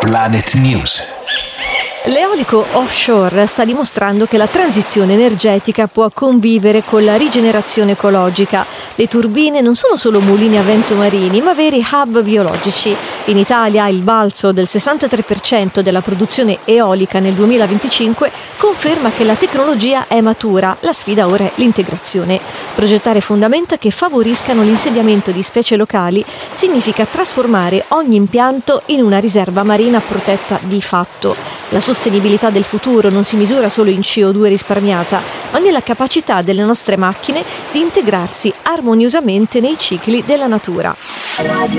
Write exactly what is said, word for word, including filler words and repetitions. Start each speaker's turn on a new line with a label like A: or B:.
A: Planet News.
B: L'eolico offshore sta dimostrando che la transizione energetica può convivere con la rigenerazione ecologica. Le turbine non sono solo mulini a vento marini, ma veri hub biologici. In Italia il balzo del sessantatré per cento della produzione eolica nel duemilaventicinque conferma che la tecnologia è matura. La sfida ora è l'integrazione. Progettare fondamenta che favoriscano l'insediamento di specie locali significa trasformare ogni impianto in una riserva marina protetta di fatto. La sostenibilità del futuro non si misura solo in C O due risparmiata, ma nella capacità delle nostre macchine di integrarsi armoniosamente nei cicli della natura.